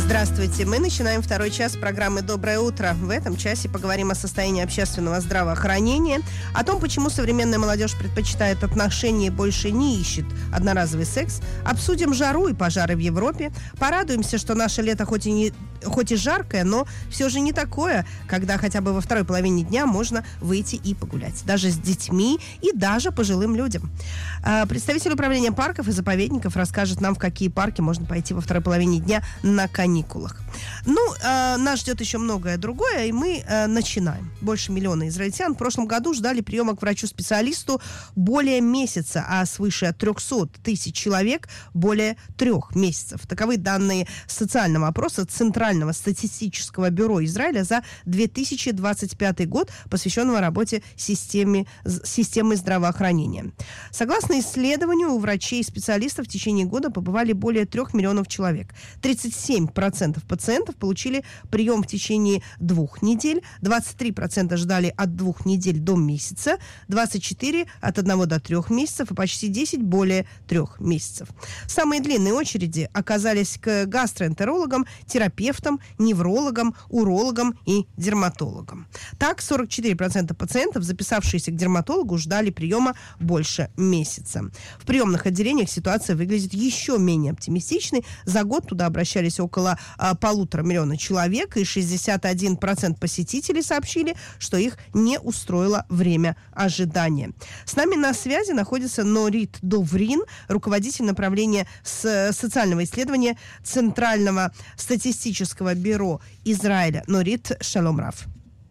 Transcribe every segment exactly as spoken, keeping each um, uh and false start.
Здравствуйте. Мы начинаем второй час программы «Доброе утро». В этом часе поговорим о состоянии общественного здравоохранения, о том, почему современная молодежь предпочитает отношения и больше не ищет одноразовый секс, обсудим жару и пожары в Европе, порадуемся, что наше лето хоть и, не, хоть и жаркое, но все же не такое, когда хотя бы во второй половине дня можно выйти и погулять, даже с детьми и даже пожилым людям. Представитель управления парков и заповедников расскажет нам, в какие парки можно пойти во второй половине дня на каникулах. Ну, э, нас ждет еще многое другое, и мы э, начинаем. Больше миллиона израильтян в прошлом году ждали приема к врачу-специалисту более месяца, а свыше триста тысяч человек более трех месяцев. Таковы данные социального опроса Центрального статистического бюро Израиля за две тысячи двадцать пятый год, посвященного работе системе, системы здравоохранения. Согласно исследованию, у врачей и специалистов в течение года побывали более трех миллионов человек. тридцать семь процентов пациентов получили прием в течение двух недель, двадцать три процента ждали от двух недель до месяца, двадцать четыре процента от одного до трех месяцев и почти десять процентов более трех месяцев. Самые длинные очереди оказались к гастроэнтерологам, терапевтам, неврологам, урологам и дерматологам. Так, сорок четыре процента пациентов, записавшиеся к дерматологу, ждали приема больше месяца. В приемных отделениях ситуация выглядит еще менее оптимистичной. За год туда обращались около а, полутора миллиона человек, и шестьдесят один процент посетителей сообщили, что их не устроило время ожидания. С нами на связи находится Норит Доврин, руководитель направления с, социального исследования Центрального статистического бюро Израиля. Норит, шалом рав.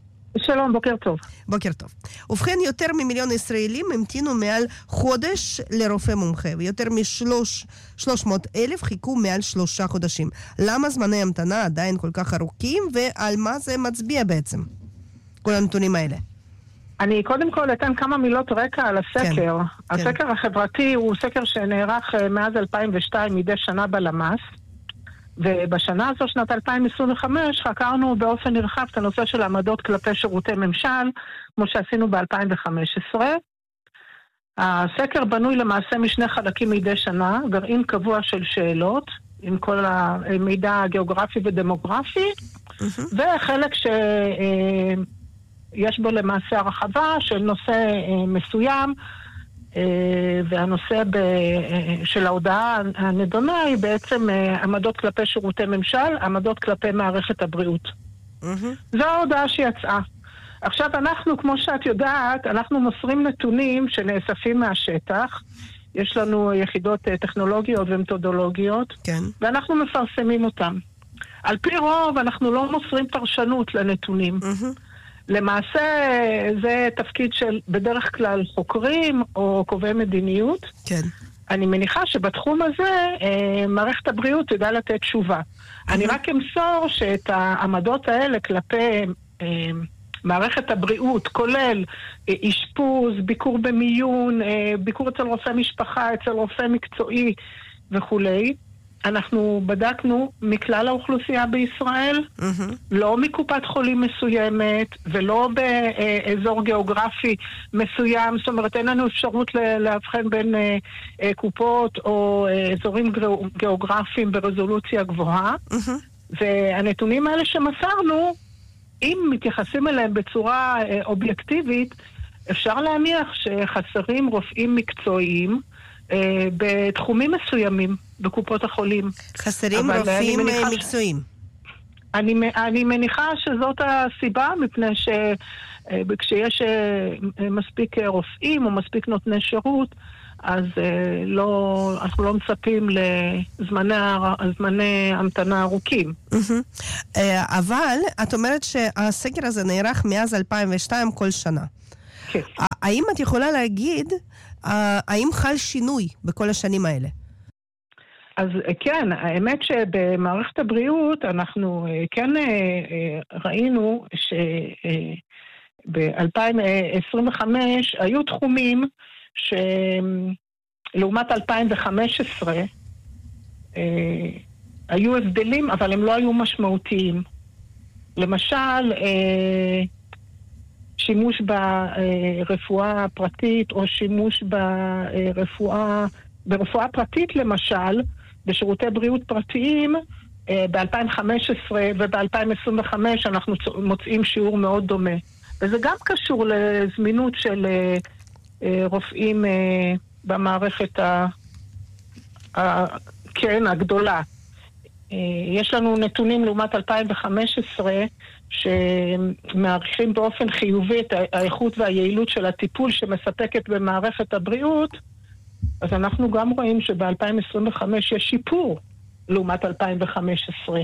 שלום, בוקר טוב. בוקר טוב. ובכן, יותר ממיליון ישראלים המתינו מעל חודש לרופא מומחה, ויותר מ-שלוש מאות אלף חיכו מעל שלושה חודשים. למה זמני המתנה עדיין כל כך ארוכים, ועל מה זה מצביע בעצם? כל הנתונים האלה. אני קודם כל אתן כמה מילות רקע על הסקר. כן, הסקר כן. החברתי הוא סקר שנערך מאז אלפיים ושתיים מדי שנה בלמ"ס, ובשנה הזו, שנת אלפיים עשרים וחמש, חקרנו באופן נרחב את הנושא של העמדות כלפי שירותי ממשל, כמו שעשינו ב-אלפיים וחמש עשרה. הסקר בנוי למעשה משני חלקים מדי שנה, גרעין קבוע של שאלות, עם כל המידע הגיאוגרפי ודמוגרפי, וחלק שיש בו למעשה הרחבה של נושא מסוים, והנושא של ההודעה הנדונה היא בעצם עמדות כלפי שירותי ממשל, עמדות כלפי מערכת הבריאות. זו ההודעה שיצאה. עכשיו אנחנו, כמו שאת יודעת, אנחנו מוסרים נתונים שנאספים מהשטח. יש לנו יחידות טכנולוגיות ומתודולוגיות, כן. ואנחנו מפרסמים אותם. על פי רוב אנחנו לא מוסרים פרשנות לנתונים. למעשה זה תפקיד של בדרך כלל חוקרים או קובעי מדיניות. כן. אני מניחה שבתחום הזה מערכת הבריאות תדע לתת תשובה. אני רק אמסור שאת העמדות האלה כלפי מערכת הבריאות, כולל אשפוז, ביקור במיון, ביקור אצל רופא משפחה, אצל רופא מקצועי וכולי, אנחנו בדקנו מכלל האוכלוסייה בישראל, mm-hmm. לא מקופת חולים מסוימת, ולא באזור גיאוגרפי מסוים, זאת אומרת, אין לנו אפשרות להבחן בין uh, קופות או uh, אזורים גיאוגרפיים ברזולוציה גבוהה, mm-hmm. והנתונים האלה שמסרנו, אם מתייחסים אליהם בצורה uh, אובייקטיבית, אפשר להניח שחסרים רופאים מקצועיים, בתחומים מסוימים בקופות החולים. חסרים רופאים מקצועיים. אני, אני מניחה שזאת הסיבה, מפני שכשיש מספיק רופאים או מספיק נותני שירות, אז לא, אנחנו לא מצפים לזמני המתנה ארוכים. אבל את אומרת שהסקר הזה נערך מאז אלפיים ושתיים כל שנה. כן. האם את יכולה להגיד האם חל שינוי בכל השנים האלה? אז כן, האמת שבמערכת הבריאות אנחנו כן ראינו שב-אלפיים עשרים וחמש היו תחומים שלעומת אלפיים וחמש עשרה היו הבדלים, אבל הם לא היו משמעותיים. למשל, שימוש ברפואה פרטית או שימוש ברפואה, ברפואה פרטית למשל, בשירותי בריאות פרטיים, ב-אלפיים וחמש עשרה וב-אלפיים עשרים וחמש אנחנו מוצאים שיעור מאוד דומה. וזה גם קשור לזמינות של רופאים במערכת ה... כן, הגדולה. יש לנו נתונים לעומת אלפיים וחמש עשרה שמעריכים באופן חיובי את האיכות והיעילות של הטיפול שמספקת במערכת הבריאות, אז אנחנו גם רואים שב-אלפיים עשרים וחמש יש שיפור לעומת אלפיים וחמש עשרה.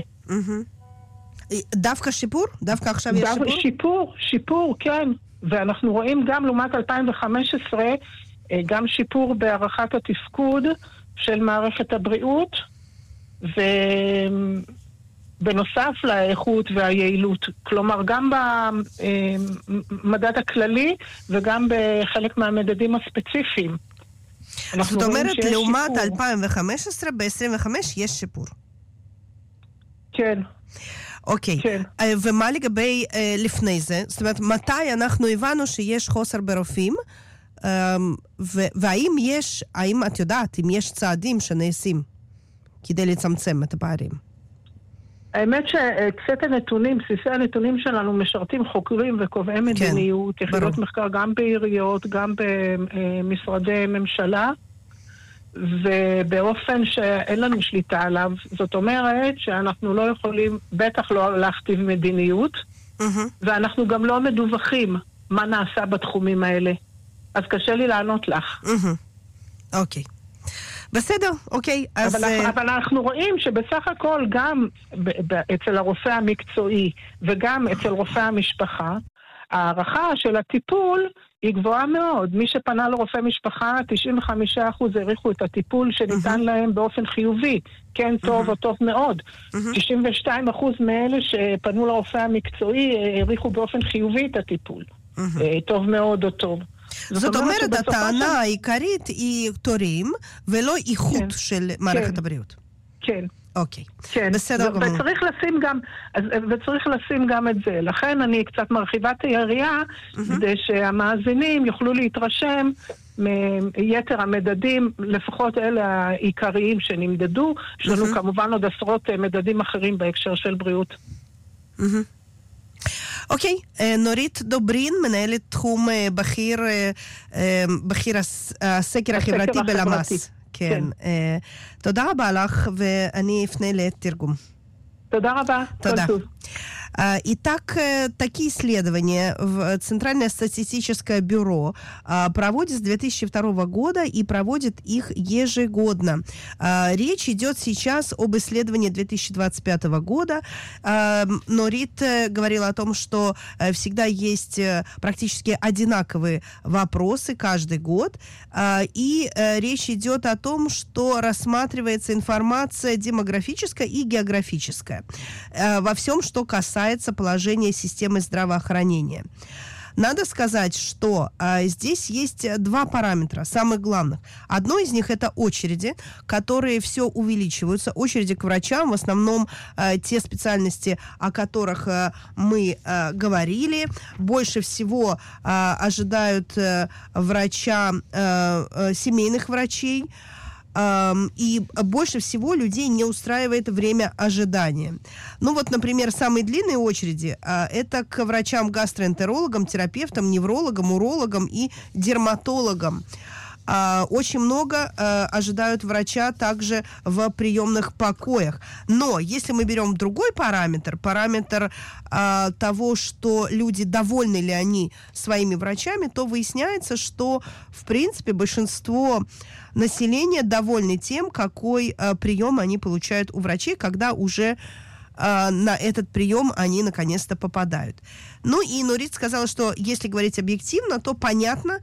דווקא שיפור? דווקא עכשיו יש שיפור? שיפור, שיפור, כן. ואנחנו רואים גם לעומת אלפיים וחמש עשרה גם שיפור בהערכת התפקוד של מערכת הבריאות, ובנוסף לאיכות והיעילות. כלומר, גם במדד הכללי וגם בחלק מהמדדים הספציפיים. זאת אומרת, לעומת אלפיים וחמש עשרה, ב-עשרים וחמש יש שיפור. כן. אוקיי. כן. ומה לגבי לפני זה? זאת אומרת, מתי אנחנו הבנו שיש חוסר ברופאים? והאם יש, האם את יודעת, אם יש צעדים שנעשים כדי לצמצם את הפערים? האמת שסט הנתונים, בסיסי הנתונים שלנו משרתים חוקרים וקובעי מדיניות, כן, יחידות ברור. מחקר גם בעיריות, גם במשרדי ממשלה, ובאופן שאין לנו שליטה עליו. זאת אומרת שאנחנו לא יכולים, בטח לא להכתיב מדיניות, mm-hmm. ואנחנו גם לא מדווחים מה נעשה בתחומים האלה. אז קשה לי לענות לך. אוקיי. בסדר, אוקיי. אבל אנחנו רואים שבסך הכל גם אצל הרופא המקצועי וגם אצל רופא המשפחה, הערכה של הטיפול היא גבוהה מאוד. מי שפנה לרופא משפחה, תשעים וחמישה אחוז העריכו את הטיפול שניתן להם באופן חיובי. כן, טוב או טוב מאוד. תשעים ושתיים אחוז מאלה שפנו לרופא המקצועי העריכו באופן חיובי את הטיפול. טוב מאוד או טוב. זאת אומרת, הטענה העיקרית היא תורים, ולא איכות של מערכת הבריאות. כן. אוקיי. כן. בסדר גמור. וצריך לשים גם, וצריך לשים גם את זה. לכן אני קצת מרחיבה את היריעה, כדי שהמאזינים יוכלו להתרשם מיתר המדדים, לפחות אלה העיקריים שנמדדו. יש לנו כמובן עוד עשרות מדדים אחרים בהקשר של בריאות. אוקיי, נורית דוברין, מנהלת תחום בכיר, בכיר הסקר החברתי בלמ"ס. כן. תודה רבה לך, ואני אפנה לתרגום. Туда раба. Туда. Итак, такие исследования в Центральное статистическое бюро проводит с две тысячи второго года и проводит их ежегодно. Речь идет сейчас об исследовании две тысячи двадцать пятого года, но Рит говорила о том, что всегда есть практически одинаковые вопросы каждый год, и речь идет о том, что рассматривается информация демографическая и географическая во всем, что касается положения системы здравоохранения. Надо сказать, что а, здесь есть два параметра, самых главных. Одно из них — это очереди, которые все увеличиваются. Очереди к врачам, в основном а, те специальности, о которых а, мы а, говорили. Больше всего а, ожидают а, врача, а, а, семейных врачей. И больше всего людей не устраивает время ожидания. Ну вот, например, самые длинные очереди – это к врачам-гастроэнтерологам, терапевтам, неврологам, урологам и дерматологам. Очень много ожидают врача также в приемных покоях. Но если мы берем другой параметр, параметр а, того, что люди, довольны ли они своими врачами, то выясняется, что, в принципе, большинство населения довольны тем, какой а, прием они получают у врачей, когда уже а, на этот прием они наконец-то попадают. Ну и Нурит сказала, что если говорить объективно, то понятно,